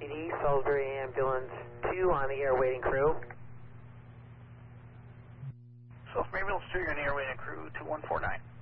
PD, Salisbury Ambulance 2 on the air waiting crew. Salisbury Ambulance 2, you're on the air waiting crew 2149.